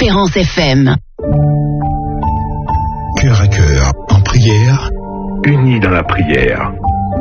Espérance FM. Cœur à cœur, en prière, unis dans la prière.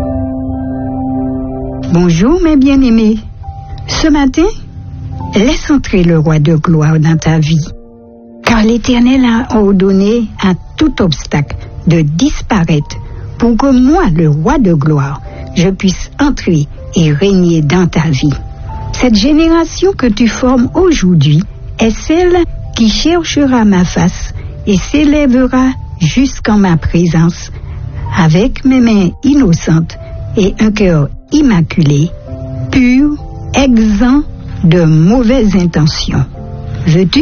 Bonjour mes bien-aimés. Ce matin, laisse entrer le roi de gloire dans ta vie. Car l'Éternel a ordonné à tout obstacle de disparaître pour que moi, le roi de gloire, je puisse entrer et régner dans ta vie. Cette génération que tu formes aujourd'hui est celle qui cherchera ma face et s'élèvera jusqu'en ma présence avec mes mains innocentes et un cœur immaculé, pur, exempt de mauvaises intentions. Veux-tu?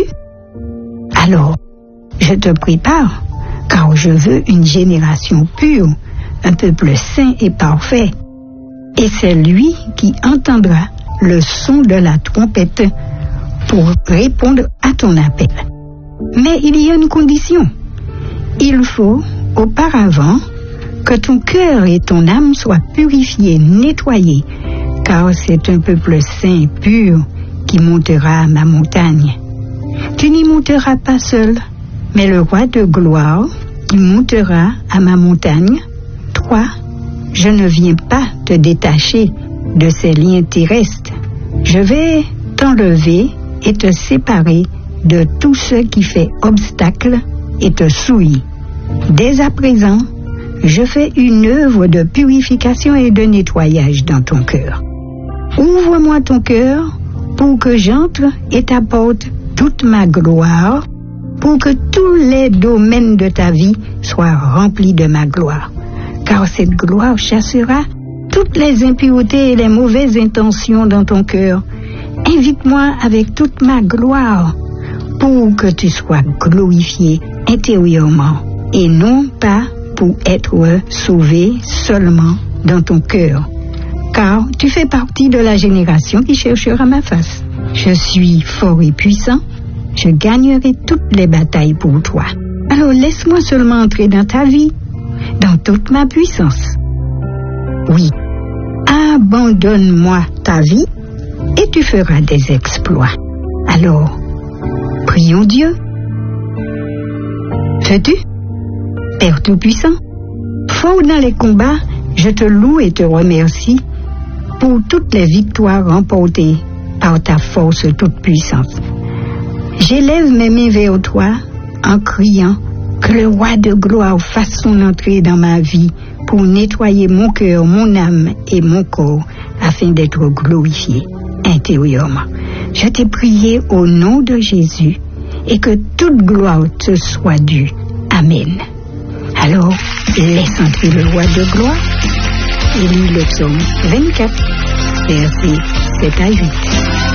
Alors, je te prépare, car je veux une génération pure, un peuple saint et parfait. Et c'est lui qui entendra le son de la trompette pour répondre à ton appel. Mais il y a une condition. Il faut, auparavant, que ton cœur et ton âme soient purifiés, nettoyés, car c'est un peuple saint, pur, qui montera à ma montagne. Tu n'y monteras pas seul, mais le roi de gloire qui montera à ma montagne. Toi, je ne viens pas te détacher de ces liens terrestres. Je vais t'enlever et te séparer de tout ce qui fait obstacle et te souille. Dès à présent, je fais une œuvre de purification et de nettoyage dans ton cœur. Ouvre-moi ton cœur pour que j'entre et t'apporte toute ma gloire, pour que tous les domaines de ta vie soient remplis de ma gloire. Car cette gloire chassera toutes les impuretés et les mauvaises intentions dans ton cœur. Invite-moi avec toute ma gloire pour que tu sois glorifié intérieurement et non pas pour être sauvé seulement dans ton cœur. Car tu fais partie de la génération qui cherchera ma face. Je suis fort et puissant. Je gagnerai toutes les batailles pour toi. Alors laisse-moi seulement entrer dans ta vie, dans toute ma puissance. Oui, abandonne-moi ta vie et tu feras des exploits. Alors, prions Dieu. Veux-tu? Père Tout-Puissant, fort dans les combats, je te loue et te remercie pour toutes les victoires remportées par ta force toute puissante. J'élève mes mains vers toi en criant que le roi de gloire fasse son entrée dans ma vie pour nettoyer mon cœur, mon âme et mon corps afin d'être glorifié intérieurement. Je t'ai prié au nom de Jésus et que toute gloire te soit due. Amen. Alors, laisse entrer le roi de gloire et lis le psaume 24, versets 7 à 8.